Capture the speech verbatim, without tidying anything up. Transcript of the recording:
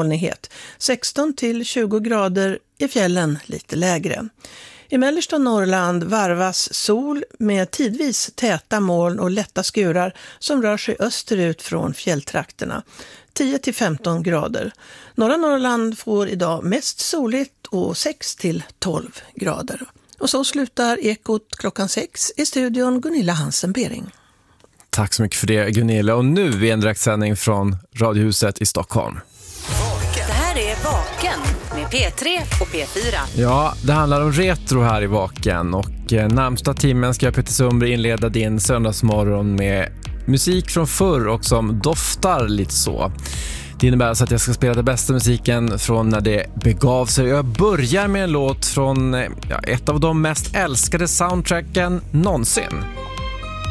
molnighet. sexton till tjugo grader, i fjällen lite lägre. I mellersta Norrland varvas sol med tidvis täta moln och lätta skurar som rör sig österut från fjälltrakterna. tio till femton grader. Norra Norrland får idag mest soligt och sex till tolv grader. Och så slutar Ekot klockan sex i studion Gunilla Hansen-Bering. Tack så mycket för det, Gunilla. Och nu är en direktsändning från Radiohuset i Stockholm. Det här är Vaken med P tre och P fyra. Ja, det handlar om retro här i Vaken. Och eh, närmsta timmen ska jag, Peter Sundberg, inleda din söndagsmorgon med musik från förr och som doftar lite så. Det innebär alltså att jag ska spela den bästa musiken från när det begav sig. Jag börjar med en låt från ja, ett av de mest älskade soundtracken någonsin.